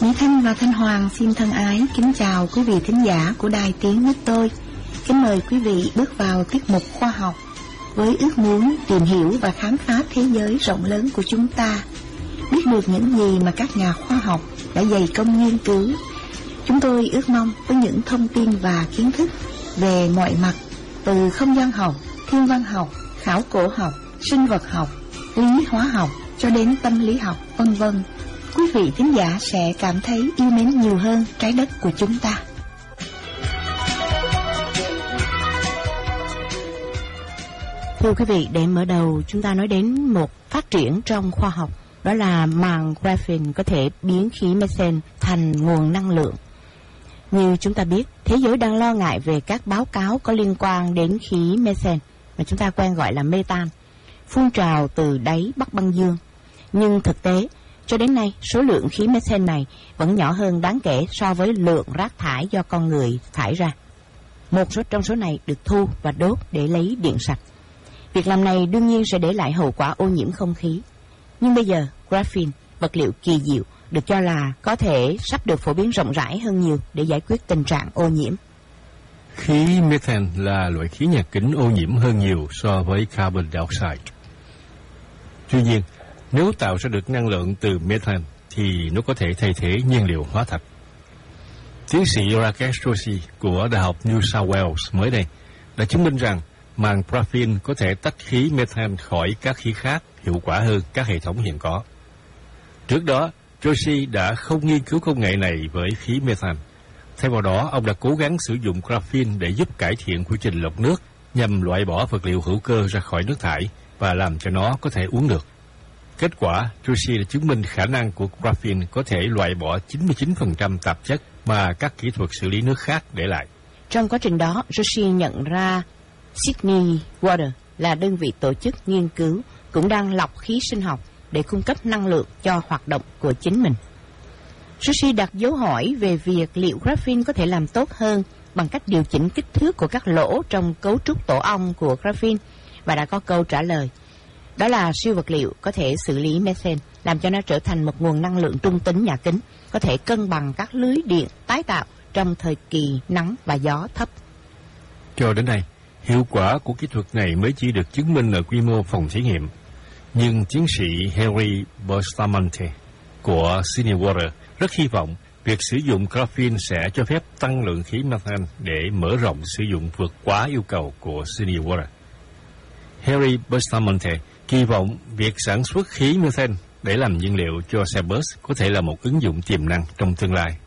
Mỹ Thanh và Thanh Hoàng xin thân ái kính chào quý vị thính giả của Đài Tiếng Nước Tôi. Kính mời quý vị bước vào tiết mục khoa học với ước muốn tìm hiểu và khám phá thế giới rộng lớn của chúng ta, biết được những gì mà các nhà khoa học đã dày công nghiên cứu. Chúng tôi ước mong với những thông tin và kiến thức về mọi mặt, từ không gian học, thiên văn học, khảo cổ học, sinh vật học, lý hóa học cho đến tâm lý học, vân vân, quý vị thính giả sẽ cảm thấy yêu mến nhiều hơn trái đất của chúng ta. Thưa quý vị, để mở đầu chúng ta nói đến một phát triển trong khoa học, đó là màng graphene có thể biến khí methane thành nguồn năng lượng. Như chúng ta biết, thế giới đang lo ngại về các báo cáo có liên quan đến khí methane, mà chúng ta quen gọi là metan, phun trào từ đáy Bắc Băng Dương. Nhưng thực tế, cho đến nay, số lượng khí methane này vẫn nhỏ hơn đáng kể so với lượng rác thải do con người thải ra. Một số trong số này được thu và đốt để lấy điện sạch. Việc làm này đương nhiên sẽ để lại hậu quả ô nhiễm không khí. Nhưng bây giờ, graphene, vật liệu kỳ diệu, được cho là có thể sắp được phổ biến rộng rãi hơn nhiều để giải quyết tình trạng ô nhiễm. Khí methane là loại khí nhà kính ô nhiễm hơn nhiều so với carbon dioxide. Tuy nhiên, nếu tạo ra được năng lượng từ methane thì nó có thể thay thế nhiên liệu hóa thạch. Tiến sĩ Rakesh Joshi của Đại học New South Wales mới đây đã chứng minh rằng màng graphene có thể tách khí methane khỏi các khí khác hiệu quả hơn các hệ thống hiện có. Trước đó, Joshi đã không nghiên cứu công nghệ này với khí methane. Thay vào đó, ông đã cố gắng sử dụng graphene để giúp cải thiện quy trình lọc nước nhằm loại bỏ vật liệu hữu cơ ra khỏi nước thải và làm cho nó có thể uống được. Kết quả, Joshi đã chứng minh khả năng của graphene có thể loại bỏ 99% tạp chất mà các kỹ thuật xử lý nước khác để lại. Trong quá trình đó, Joshi nhận ra Sydney Water là đơn vị tổ chức nghiên cứu cũng đang lọc khí sinh học để cung cấp năng lượng cho hoạt động của chính mình. Joshi đặt dấu hỏi về việc liệu graphene có thể làm tốt hơn bằng cách điều chỉnh kích thước của các lỗ trong cấu trúc tổ ong của graphene, và đã có câu trả lời. Đó là siêu vật liệu có thể xử lý methane, làm cho nó trở thành một nguồn năng lượng trung tính nhà kính, có thể cân bằng các lưới điện tái tạo trong thời kỳ nắng và gió thấp. Cho đến nay, hiệu quả của kỹ thuật này mới chỉ được chứng minh ở quy mô phòng thí nghiệm. Nhưng tiến sĩ Henry Bustamante của Sydney Water rất hy vọng việc sử dụng graphene sẽ cho phép tăng lượng khí methane để mở rộng sử dụng vượt quá yêu cầu của Sydney Water. Henry Bustamante kỳ vọng việc sản xuất khí methane để làm nhiên liệu cho xe bus có thể là một ứng dụng tiềm năng trong tương lai.